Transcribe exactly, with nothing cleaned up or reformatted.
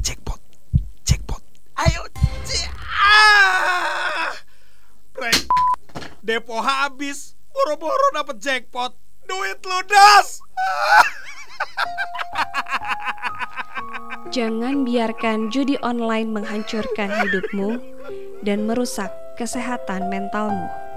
Jackpot, jackpot. Ayo, ah! Break. Depo habis, boro-boro dapet jackpot. Duit ludas. Jangan biarkan judi online menghancurkan hidupmu dan merusak kesehatan mentalmu.